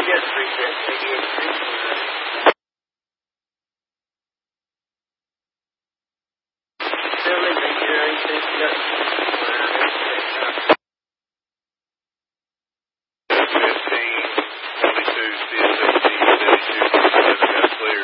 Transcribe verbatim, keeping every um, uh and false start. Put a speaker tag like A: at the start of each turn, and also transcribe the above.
A: get three cents, eighty-eight cents. Still in the year, eight cents, got